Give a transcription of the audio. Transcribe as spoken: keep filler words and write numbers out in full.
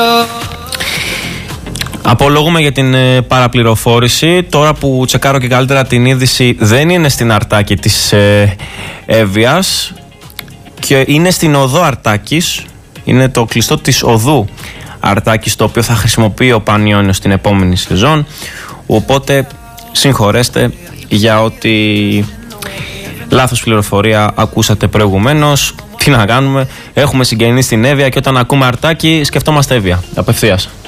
Απολογούμε για την ε, παραπληροφόρηση. Τώρα που τσεκάρω και καλύτερα την είδηση, δεν είναι στην Αρτάκη της ε, Εύβοιας και είναι στην οδό Αρτάκης. Είναι το κλειστό της οδού Αρτάκης, το οποίο θα χρησιμοποιεί ο Πανιώνιος στην επόμενη σεζόν. Οπότε συγχωρέστε για ότι λάθος πληροφορία ακούσατε προηγουμένως. Τι να κάνουμε, έχουμε συγγενείς στην Εύβοια και όταν ακούμε Αρτάκη σκεφτόμαστε Εύβοια απευθείας.